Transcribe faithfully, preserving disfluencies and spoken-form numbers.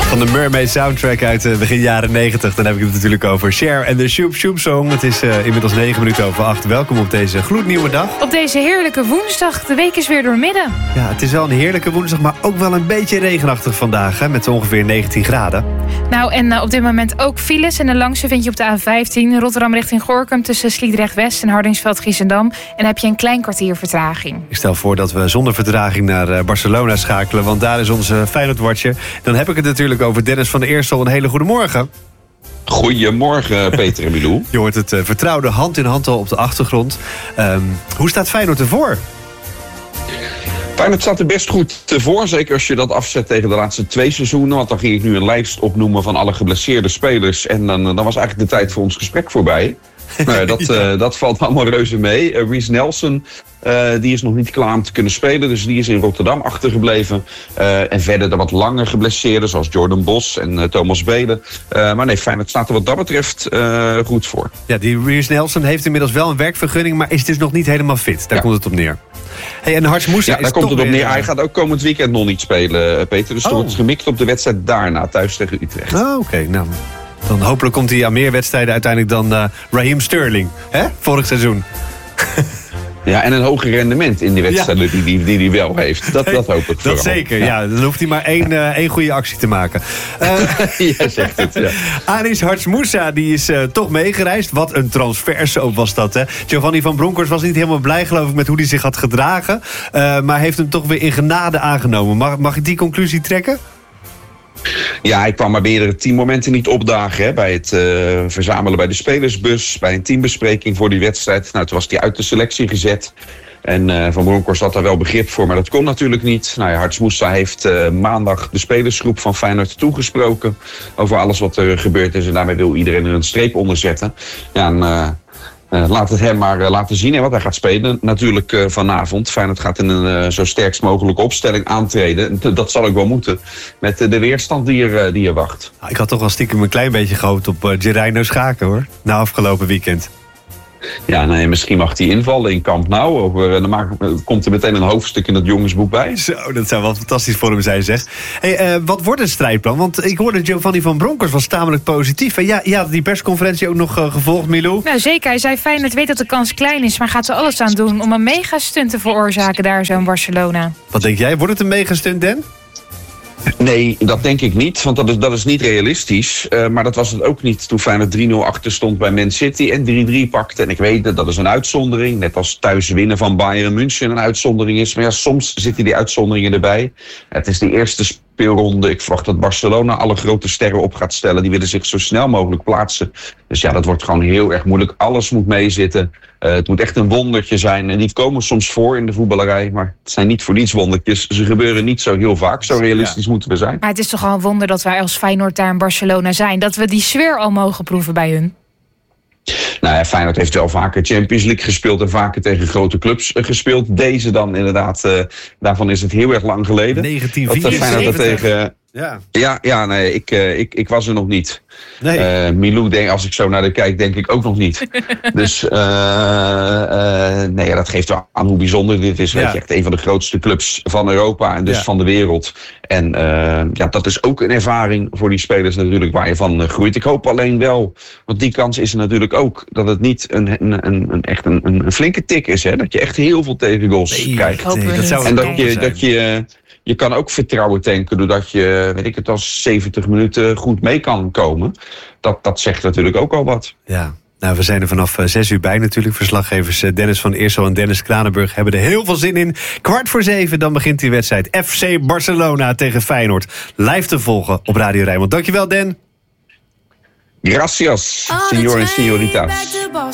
Van de Mermaid soundtrack uit uh, begin jaren negentig. Dan heb ik het natuurlijk over Cher en de Shoop Shoop Song. Het is uh, inmiddels negen minuten over acht. Welkom op deze gloednieuwe dag. Op deze heerlijke woensdag. De week is weer doormidden. Ja, het is wel een heerlijke woensdag, maar ook wel een beetje regenachtig vandaag. Hè, met ongeveer negentien graden. Nou, en uh, op dit moment ook files. En de langste vind je op de A vijftien. Rotterdam richting Gorinchem tussen Sliedrecht-West en Hardingsveld-Giessendam. En dan heb je een klein kwartier vertraging. Ik stel voor dat we zonder vertraging naar uh, Barcelona schakelen. Want daar is onze Feyenoord-watcher. Dan heb ik het natuurlijk over Dennis van der Eersel. Een hele goede morgen. Goedemorgen, Peter en Milou. Je hoort het uh, vertrouwde hand in hand al op de achtergrond. Um, hoe staat Feyenoord ervoor? Feyenoord staat er best goed voor. Zeker als je dat afzet tegen de laatste twee seizoenen. Want dan ging ik nu een lijst opnoemen van alle geblesseerde spelers. En dan, dan was eigenlijk de tijd voor ons gesprek voorbij. Nou, dat, ja. uh, dat valt allemaal reuze mee. Uh, Reece Nelson uh, die is nog niet klaar om te kunnen spelen. Dus die is in Rotterdam achtergebleven. Uh, en verder de wat langer geblesseerden. Zoals Jordan Bos en uh, Thomas Belen. Uh, maar nee, Feyenoord staat er wat dat betreft uh, goed voor. Ja, die Reece Nelson heeft inmiddels wel een werkvergunning. Maar is dus nog niet helemaal fit. Daar ja. komt het op neer. Hey, en Harts Moussa ja, daar komt het op neer. Hij gaat ook komend weekend nog niet spelen, Peter. Dus oh. er wordt gemikt op de wedstrijd daarna, thuis tegen Utrecht. Oh, oké. Okay. Nou, dan hopelijk komt hij aan meer wedstrijden uiteindelijk dan uh, Raheem Sterling. Hè? Vorig seizoen. Ja, en een hoger rendement in die wedstrijden ja. die hij die, die, die wel heeft. Dat, dat hoop ik vooral. Dat zeker, ja. ja. Dan hoeft hij maar één, uh, één goede actie te maken. Uh, Jij zegt het, ja. Anis Harts Moussa, die is uh, toch meegereisd. Wat een transfersoop was dat, hè. Giovanni van Bronckhorst was niet helemaal blij, geloof ik, met hoe hij zich had gedragen. Uh, maar heeft hem toch weer in genade aangenomen. Mag, mag ik die conclusie trekken? Ja, hij kwam maar meerdere teammomenten niet opdagen. Hè, bij het uh, verzamelen bij de spelersbus. Bij een teambespreking voor die wedstrijd. Nou, toen was hij uit de selectie gezet. En uh, Van Bronckhorst had daar wel begrip voor, maar dat kon natuurlijk niet. Nou ja, Harts Moussa heeft uh, maandag de spelersgroep van Feyenoord toegesproken. Over alles wat er gebeurd is. En daarmee wil iedereen er een streep onder zetten. Ja, en, uh, Uh, laat het hem maar uh, laten zien. Hè, want hij gaat spelen natuurlijk uh, vanavond. Feyenoord gaat in een uh, zo sterkst mogelijke opstelling aantreden. Dat zal ook wel moeten. Met uh, de weerstand die er, uh, die er wacht. Ik had toch wel stiekem een klein beetje gehoopt op uh, Gerino Schaken, hoor. Na afgelopen weekend. Ja, nee, misschien mag hij invallen in Camp Nou. Over, dan maak, komt er meteen een hoofdstuk in het jongensboek bij. Zo, dat zou wel fantastisch voor hem zijn, zeg. Hey, uh, wat wordt het strijdplan? Want ik hoorde Giovanni van Bronckhorst was tamelijk positief. En ja, ja, die persconferentie ook nog uh, gevolgd, Milou? Nou, zeker. Hij zei, Feyenoord weet dat de kans klein is, maar gaat er alles aan doen om een megastunt te veroorzaken daar zo in Barcelona. Wat denk jij? Wordt het een megastunt, Dan? Nee, dat denk ik niet, want dat is, dat is niet realistisch. Uh, maar dat was het ook niet toen Feyenoord drie nul achter stond bij Man City en drie drie pakte. En ik weet dat dat is een uitzondering, net als thuis winnen van Bayern München een uitzondering is. Maar ja, soms zitten die uitzonderingen erbij. Het is de eerste speelronde. Ik verwacht dat Barcelona alle grote sterren op gaat stellen. Die willen zich zo snel mogelijk plaatsen. Dus ja, dat wordt gewoon heel erg moeilijk. Alles moet meezitten. Uh, het moet echt een wondertje zijn. En die komen soms voor in de voetballerij. Maar het zijn niet voor niets wondertjes. Ze gebeuren niet zo heel vaak. Zo realistisch ja. moeten we zijn. Maar het is toch al een wonder dat wij als Feyenoord daar in Barcelona zijn. Dat we die sfeer al mogen proeven bij hun. Nou ja, Feyenoord heeft wel vaker Champions League gespeeld en vaker tegen grote clubs gespeeld. Deze dan inderdaad, uh, daarvan is het heel erg lang geleden. negentien vierenzeventig Dat Feyenoord tegen... Ja, ja, ja nee, ik, uh, ik, ik was er nog niet. Nee. Uh, Milou, denk, als ik zo naar de kijk, denk ik ook nog niet. Dus uh, uh, nee, dat geeft wel aan hoe bijzonder dit is. Ja. Weet je, echt een van de grootste clubs van Europa en dus ja. van de wereld. En uh, ja, dat is ook een ervaring voor die spelers natuurlijk waar je van uh, groeit. Ik hoop alleen wel, want die kans is er natuurlijk ook, dat het niet een, een, een, een, echt een, een flinke tik is. Hè? Dat je echt heel veel tegengoals nee, krijgt. Nee, dat zou en dat je, dat je Je kan ook vertrouwen tanken doordat je, weet ik het, als zeventig minuten goed mee kan komen. Dat, dat zegt natuurlijk ook al wat. Ja, nou, we zijn er vanaf zes uur bij natuurlijk. Verslaggevers Dennis van Eersel en Dennis Kranenburg hebben er heel veel zin in. Kwart voor zeven, dan begint die wedstrijd. F C Barcelona tegen Feyenoord. Live te volgen op Radio Rijnmond. Dankjewel, Dan. Gracias, señor en señoritas.